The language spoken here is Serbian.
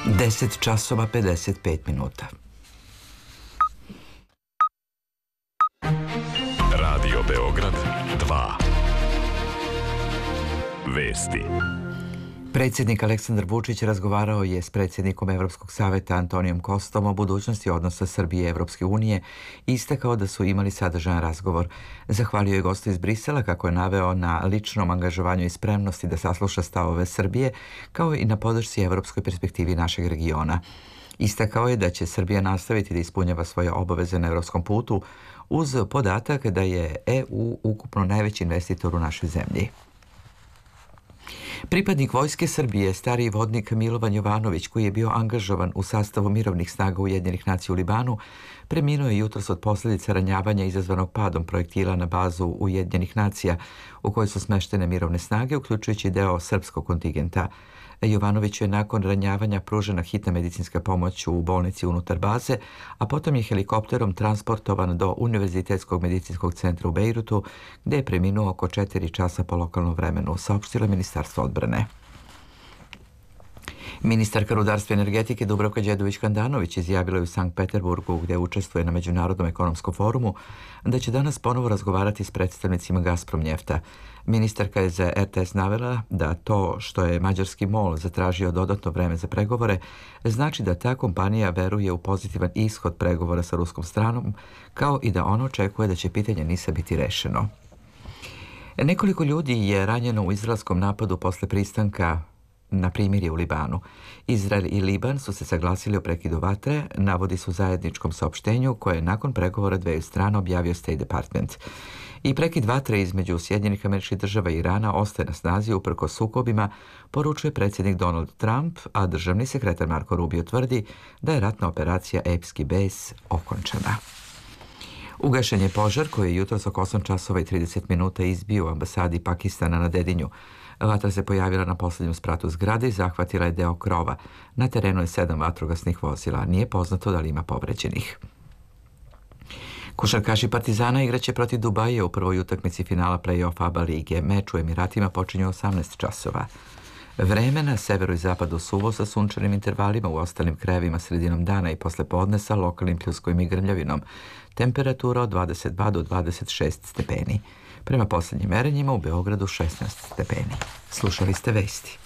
10 časova 55 minuta. Radio Beograd 2. Vesti. Predsjednik Aleksandar Vučić razgovarao je s predsjednikom Evropskog saveta Antonijom Kostom o budućnosti odnosa Srbije i Evropske unije i istakao da su imali sadržajan razgovor. Zahvalio je gostu iz Brisela kako je naveo na ličnom angažovanju i spremnosti da sasluša stavove Srbije, kao i na podršci evropskoj perspektivi našeg regiona. Istakao je da će Srbija nastaviti da ispunjava svoje obaveze na evropskom putu uz podatak da je EU ukupno najveći investitor u našoj zemlji. Pripadnik Vojske Srbije, stariji vodnik Milovan Jovanović, koji je bio angažovan u sastavu mirovnih snaga Ujedinjenih nacija u Libanu, preminuo je jutros od posljedica ranjavanja izazvanog padom projektila na bazu Ujedinjenih nacija u kojoj su smeštene mirovne snage, uključujući deo srpskog kontingenta. Jovanoviću je nakon ranjavanja pružena hitna medicinska pomoć u bolnici unutar baze, a potom je helikopterom transportovan do Univerzitetskog medicinskog centra u Bejrutu, gdje je preminuo oko 4 časa po lokalnom vremenu, saopštilo Ministarstvo odbrane. Ministarka rudarstva i energetike Dubravka Đedović-Handanović izjavila je u Sankt Peterburgu, gdje učestvuje na Međunarodnom ekonomskom forumu, da će danas ponovo razgovarati s predstavnicima Gazprom njefta. Ministarka je za RTS navela da to što je mađarski MOL zatražio dodatno vreme za pregovore znači da ta kompanija veruje u pozitivan ishod pregovora sa ruskom stranom, kao i da ona očekuje da će pitanje NIS-a biti rešeno. Nekoliko ljudi je ranjeno u izraelskom napadu posle pristanka na primirje u Libanu. Izrael i Liban su se saglasili o prekidu vatre, navodi su u zajedničkom saopštenju koje je nakon pregovora dveju strana objavio State Department. I prekid vatre između Sjedinjenih Američkih Država i Irana ostaje na snazi uprkos sukobima, poručuje predsjednik Donald Trump, a državni sekretar Marko Rubio tvrdi da je ratna operacija epski bes okončana. Ugašen je požar koji je jutros oko 8 časova i 30 minuta izbio u ambasadi Pakistana na Dedinju. Vatra se pojavila na posljednjem spratu zgrade i zahvatila je deo krova. Na terenu je 7 vatrogasnih vozila. Nije poznato da li ima povređenih. Košarkaši Partizana igraće protiv Dubaja u prvoj utakmici finala play-off ABA lige. Meč u Emiratima počinje u 18 časova. Vreme na severu i zapadu suvo sa sunčanim intervalima, u ostalim krajevima sredinom dana i posle podne sa lokalnim pljuskovim i grmljavinom. Temperatura od 22 do 26 stepeni. Prema posljednjim merenjima u Beogradu 16 stepeni. Slušali ste vesti.